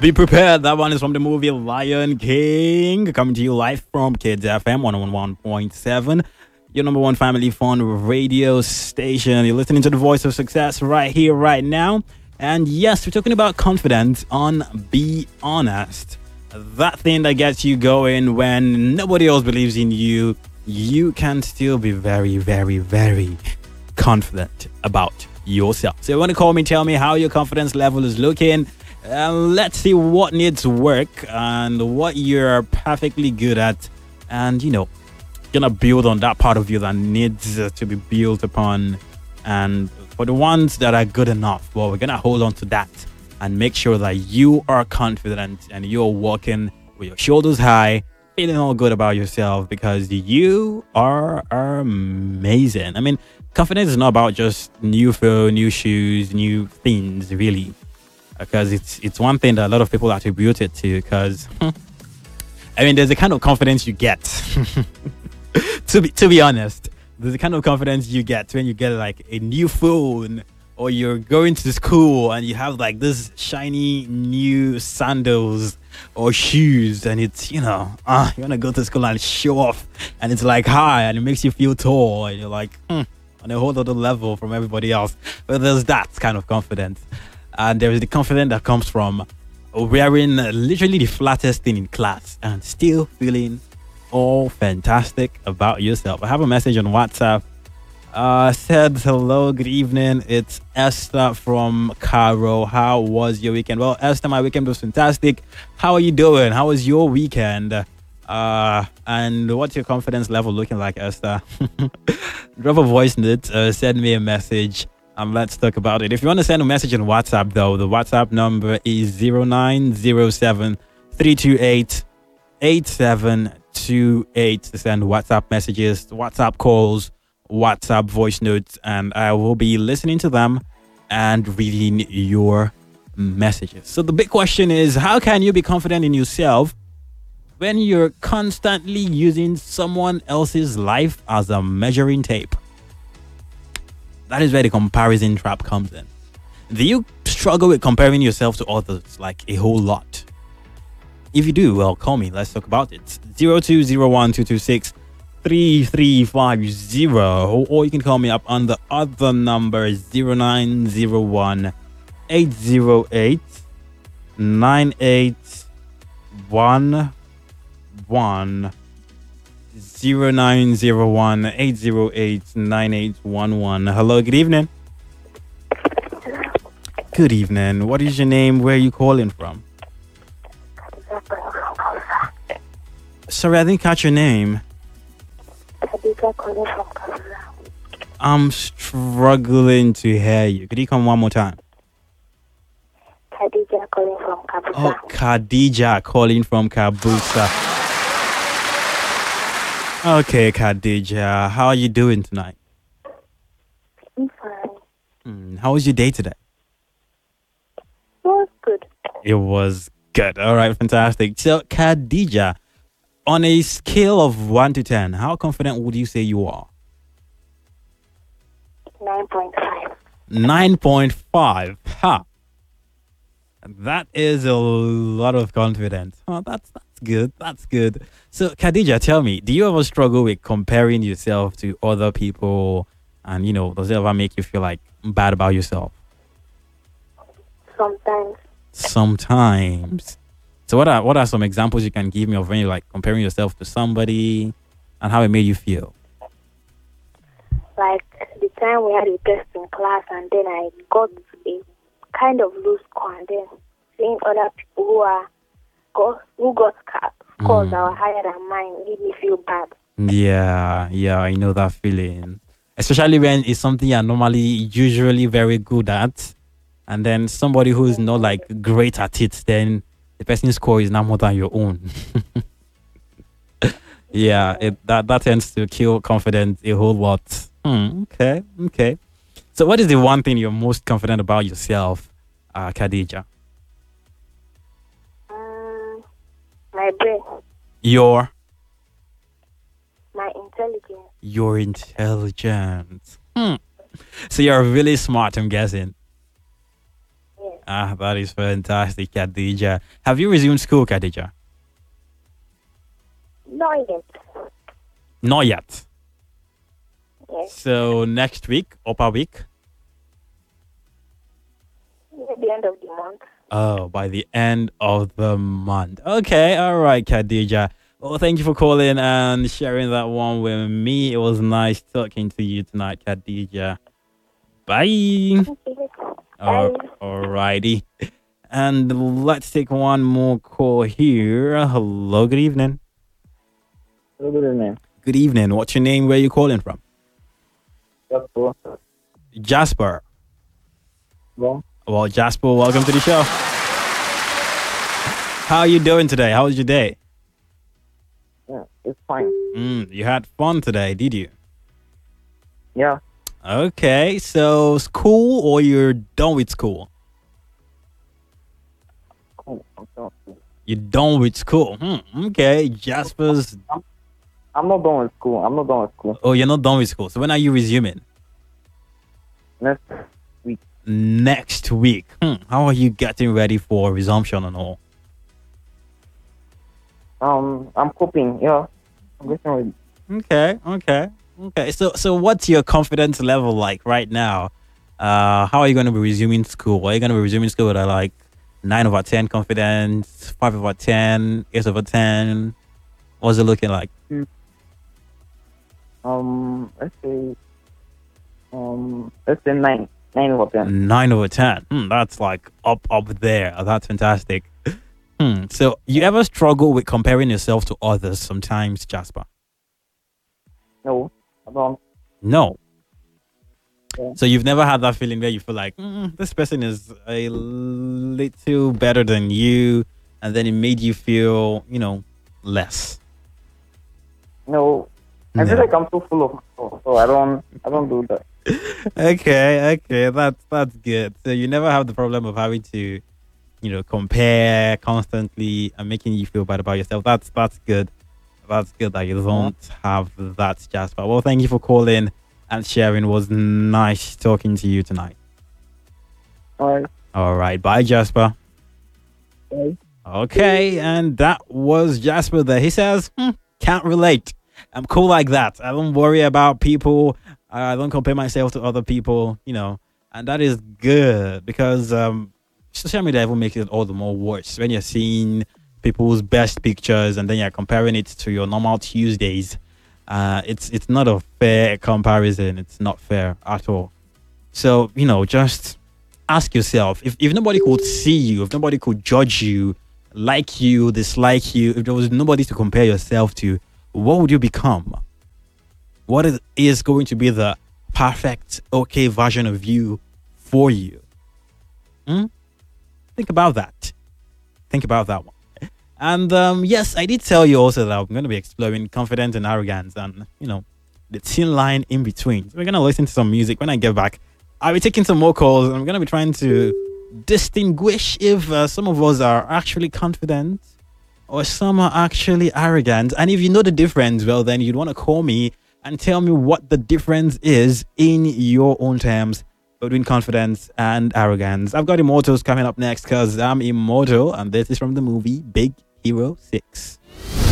Be prepared. That one is from the movie Lion King. Coming to you live from Kids FM 101.7. Your number one family fun radio station. You're listening to the voice of success right here, right now. And yes, we're talking about confidence on Be Honest. That thing that gets you going when nobody else believes in you. You can still be very, very, very confident about yourself. So you want to call me, tell me how your confidence level is looking. Let's see what needs work and what you're perfectly good at. And, gonna build on that part of you that needs to be built upon. And for the ones that are good enough, well, we're gonna hold on to that and make sure that you are confident and you're walking with your shoulders high, feeling all good about yourself because you are amazing. I mean, confidence is not about just new phone, new shoes, new things, really. Because it's one thing that a lot of people attribute it to. Because there's a kind of confidence you get. to be honest, there's a kind of confidence you get when you get like a new phone, or you're going to school and you have like this shiny new sandals or shoes, and it's you want to go to school and show off, and it's like high and it makes you feel tall, and you're like on a whole other level from everybody else. But there's that kind of confidence. And there is the confidence that comes from wearing literally the flattest thing in class and still feeling all fantastic about yourself. I have a message on WhatsApp. Said, hello, good evening. It's Esther from Cairo. How was your weekend? Well, Esther, my weekend was fantastic. How are you doing? How was your weekend? And what's your confidence level looking like, Esther? Drop a voice note, send me a message. Let's talk about it. If you want to send a message on WhatsApp, though, the WhatsApp number is 0907 328 8728 to send WhatsApp messages, WhatsApp calls, WhatsApp voice notes, and I will be listening to them and reading your messages. So the big question is, how can you be confident in yourself when you're constantly using someone else's life as a measuring tape? That is where the comparison trap comes in. Do you struggle with comparing yourself to others like a whole lot? If you do, well, call me. Let's talk about it. 0201-226-3350, or you can call me up on the other number 0901 808 9811. 0901 808 9811. Hello, good evening. Good evening. What is your name? Where are you calling from? Sorry, I didn't catch your name. I'm struggling to hear you. Could you come one more time? Khadija calling from Kabusa. Oh, Khadija calling from Kabusa. Okay, Khadija, how are you doing tonight? I'm fine. How was your day today? It was good. It was good. All right, fantastic. So, Khadija, on a scale of 1 to 10, how confident would you say you are? 9.5. 9.5. Ha! That is a lot of confidence. Oh, that's good. That's good. So, Khadija, tell me, do you ever struggle with comparing yourself to other people? And, does it ever make you feel like bad about yourself? Sometimes. So, what are some examples you can give me of when you're like comparing yourself to somebody and how it made you feel? Like the time we had a test in class, and then I got a kind of low score, and then seeing other people who got scores that were higher than mine made me feel bad. Yeah, I know that feeling. Especially when it's something you're usually very good at, and then somebody who is not like great at it, then the person's score is now more than your own. Yeah, that tends to kill confidence a whole lot. Okay. So what is the one thing you're most confident about yourself, Khadija? My brain. My intelligence. Your intelligence. So you're really smart, I'm guessing. Yes. Ah, that is fantastic, Khadija. Have you resumed school, Khadija? Not yet. Not yet. Yes. So next week, upper week. At the end of the month. Oh, by the end of the month. Okay, all right, Khadija. Well, thank you for calling and sharing that one with me. It was nice talking to you tonight, Khadija. Bye. Okay. All righty. And let's take one more call here. Hello, good evening. Good evening. Good evening. What's your name? Where are you calling from? Jasper. Jasper. Well, Well, Jasper, welcome to the show. How are you doing today? How was your day? yeah, it's fine. You had fun today, did you? Yeah, Okay, so school or you're done with school? cool. You're done with school. Okay, Jasper's. I'm not done with school. I'm not done with school. Oh, you're not done with school. So when are you resuming? Next, Next week. How are you getting ready for resumption and all? I'm coping. Yeah, I'm getting ready. Okay. So what's your confidence level like right now? How are you going to be resuming school? Are you going to be resuming school with a like 9/10 confidence, 5/10, 8/10? What's it looking like? Let's say nine over 10. 9/10. That's like up there. That's fantastic. So you ever struggle with comparing yourself to others sometimes, Jasper? No, I don't. No. Yeah. So you've never had that feeling where you feel like this person is a little better than you, and then it made you feel, less. No, I feel No. like I'm so full of myself, so I don't do that. Okay, that's good. So you never have the problem of having to, compare constantly and making you feel bad about yourself. That's good. That's good that you don't have that, Jasper. Well, thank you for calling and sharing. It was nice talking to you tonight. All right. All right, bye, Jasper. Bye. Okay, and that was Jasper there. He says, can't relate. I'm cool like that. I don't worry about people. I don't compare myself to other people, and that is good because social media even makes it all the more worse when you're seeing people's best pictures and then you're comparing it to your normal Tuesdays. It's not a fair comparison. It's not fair at all. So, just ask yourself if nobody could see you, if nobody could judge you, like you, dislike you, if there was nobody to compare yourself to, what would you become? What is going to be the perfect, okay version of you for you? Think about that. Think about that one. And yes, I did tell you also that I'm going to be exploring confidence and arrogance and, the thin line in between. So we're going to listen to some music. When I get back, I'll be taking some more calls. I'm going to be trying to distinguish if some of us are actually confident or some are actually arrogant. And if you know the difference, well, then you'd want to call me and tell me what the difference is in your own terms between confidence and arrogance. I've got Immortals coming up next because I'm Immortal, and this is from the movie Big Hero 6.